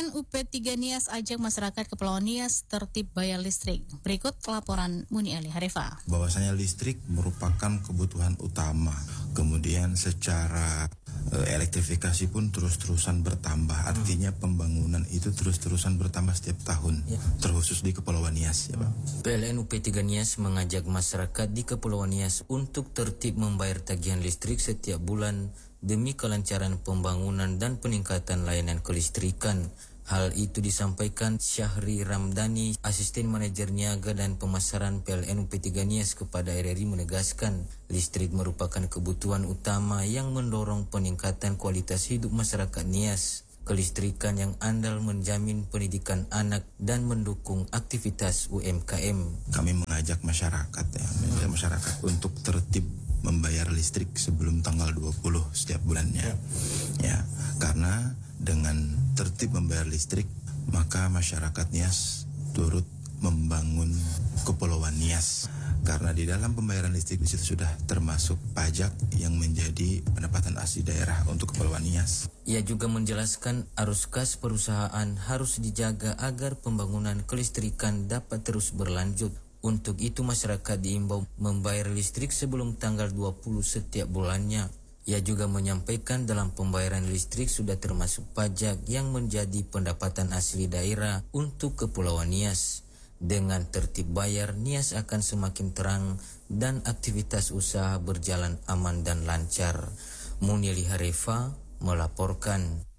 PLN UP3 Nias ajak masyarakat Kepulauan Nias tertib bayar listrik. Berikut laporan Muni Ali Harifa. Bahwasanya listrik merupakan kebutuhan utama. Kemudian secara elektrifikasi pun terus-terusan bertambah. Artinya pembangunan itu terus-terusan bertambah setiap tahun. Terkhusus di Kepulauan Nias, ya Pak. PLN UP3 Nias mengajak masyarakat di Kepulauan Nias untuk tertib membayar tagihan listrik setiap bulan demi kelancaran pembangunan dan peningkatan layanan kelistrikan. Hal itu disampaikan Syahri Ramdhani, Asisten Manajer Niaga dan Pemasaran PLN UP3 Nias kepada RRI menegaskan, listrik merupakan kebutuhan utama yang mendorong peningkatan kualitas hidup masyarakat Nias. Kelistrikan yang andal menjamin pendidikan anak dan mendukung aktivitas UMKM. Kami mengajak masyarakat untuk tertib membayar listrik sebelum tanggal 20 setiap bulannya. Ya, karena dengan tertib membayar listrik, maka masyarakat Nias turut membangun Kepulauan Nias. Karena di dalam pembayaran listrik di situ sudah termasuk pajak yang menjadi pendapatan asli daerah untuk Kepulauan Nias. Ia juga menjelaskan arus kas perusahaan harus dijaga agar pembangunan kelistrikan dapat terus berlanjut. Untuk itu masyarakat diimbau membayar listrik sebelum tanggal 20 setiap bulannya. Ia juga menyampaikan dalam pembayaran listrik sudah termasuk pajak yang menjadi pendapatan asli daerah untuk Kepulauan Nias. Dengan tertib bayar, Nias akan semakin terang dan aktivitas usaha berjalan aman dan lancar. Munili Harifa melaporkan.